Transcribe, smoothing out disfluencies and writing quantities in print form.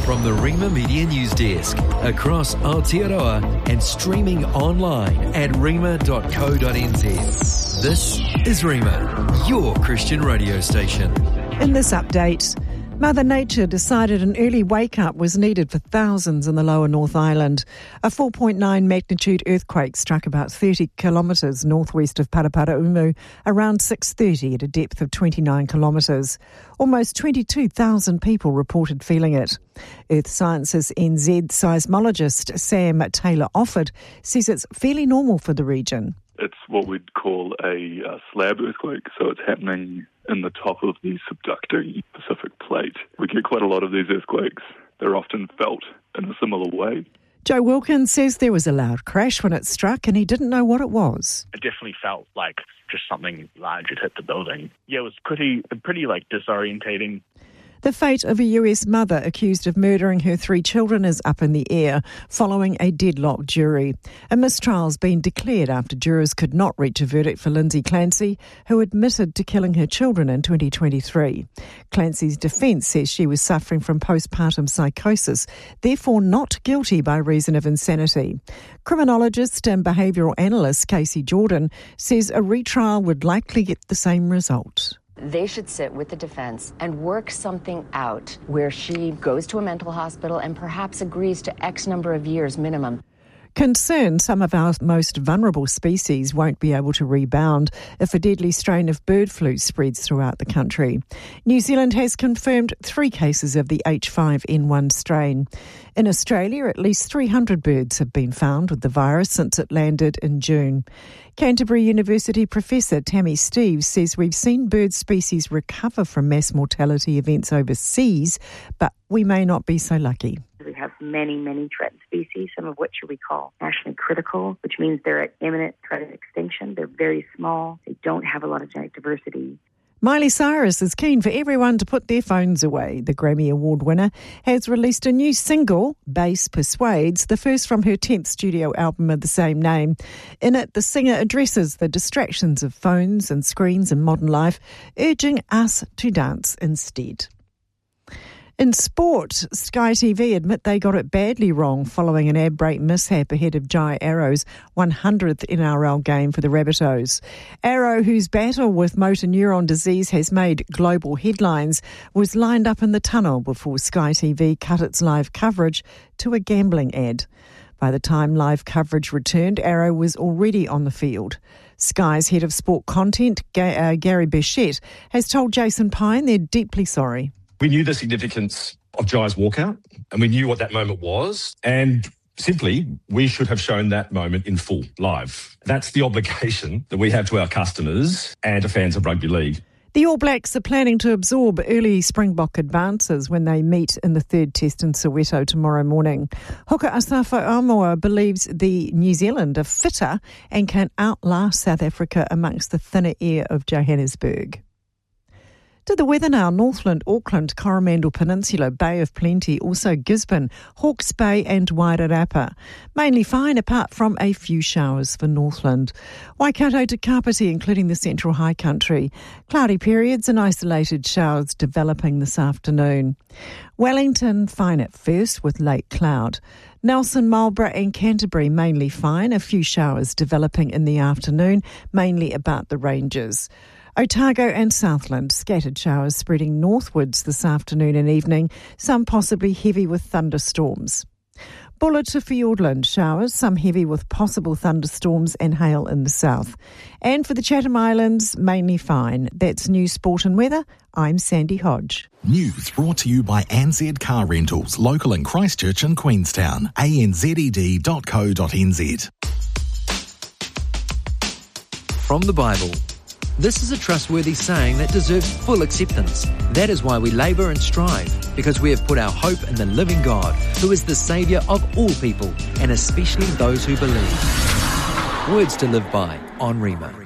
From the Rima Media News Desk, across Aotearoa and streaming online at rima.co.nz. This is Rima, your Christian radio station. In this update, Mother Nature decided an early wake-up was needed for thousands in the lower North Island. A 4.9 magnitude earthquake struck about 30 kilometres northwest of Paraparaumu around 6:30 at a depth of 29 kilometres. Almost 22,000 people reported feeling it. Earth Sciences NZ seismologist Sam Taylor-Offord says it's fairly normal for the region. It's what we'd call a slab earthquake, so it's happening in the top of the subducting Pacific plate. We get quite a lot of these earthquakes. They're often felt in a similar way. Joe Wilkins says there was a loud crash when it struck and he didn't know what it was. It definitely felt like just something large had hit the building. Yeah, it was pretty disorientating. The fate of a US mother accused of murdering her 3 children is up in the air following a deadlocked jury. A mistrial's been declared after jurors could not reach a verdict for Lindsay Clancy, who admitted to killing her children in 2023. Clancy's defence says she was suffering from postpartum psychosis, therefore not guilty by reason of insanity. Criminologist and behavioural analyst Casey Jordan says a retrial would likely get the same result. They should sit with the defense and work something out where she goes to a mental hospital and perhaps agrees to X number of years minimum. Concerned some of our most vulnerable species won't be able to rebound if a deadly strain of bird flu spreads throughout the country. New Zealand has confirmed 3 cases of the H5N1 strain. In Australia, at least 300 birds have been found with the virus since it landed in June. Canterbury University Professor Tammy Steeves says we've seen bird species recover from mass mortality events overseas, but we may not be so lucky. We have many threatened species, some of which we call nationally critical, which means they're at imminent threat of extinction. They're very small. They don't have a lot of genetic diversity. Miley Cyrus is keen for everyone to put their phones away. The Grammy Award winner has released a new single, Bass Persuades, the first from her 10th studio album of the same name. In it, the singer addresses the distractions of phones and screens in modern life, urging us to dance instead. In sport, Sky TV admit they got it badly wrong following an ad break mishap ahead of Jai Arrow's 100th NRL game for the Rabbitohs. Arrow, whose battle with motor neuron disease has made global headlines, was lined up in the tunnel before Sky TV cut its live coverage to a gambling ad. By the time live coverage returned, Arrow was already on the field. Sky's head of sport content, Gary Bichette, has told Jason Pine they're deeply sorry. We knew the significance of Jai's walkout, and we knew what that moment was, and simply, we should have shown that moment in full, live. That's the obligation that we have to our customers and to fans of rugby league. The All Blacks are planning to absorb early Springbok advances when they meet in the 3rd test in Soweto tomorrow morning. Hooker Asafo Amoa believes the New Zealand are fitter and can outlast South Africa amongst the thinner air of Johannesburg. To the weather now, Northland, Auckland, Coromandel Peninsula, Bay of Plenty, also Gisborne, Hawke's Bay and Wairarapa. Mainly fine apart from a few showers for Northland. Waikato to Kapiti, including the Central High Country. Cloudy periods and isolated showers developing this afternoon. Wellington, fine at first with late cloud. Nelson, Marlborough and Canterbury mainly fine, a few showers developing in the afternoon, mainly about the ranges. Otago and Southland, scattered showers spreading northwards this afternoon and evening, some possibly heavy with thunderstorms. Buller to Fiordland, showers, some heavy with possible thunderstorms and hail in the south. And for the Chatham Islands, mainly fine. That's News Sport and Weather. I'm Sandy Hodge. News brought to you by ANZ Car Rentals, local in Christchurch and Queenstown. anzed.co.nz. From the Bible. This is a trustworthy saying that deserves full acceptance. That is why we labour and strive, because we have put our hope in the living God, who is the Saviour of all people, and especially those who believe. Words to live by on Rima.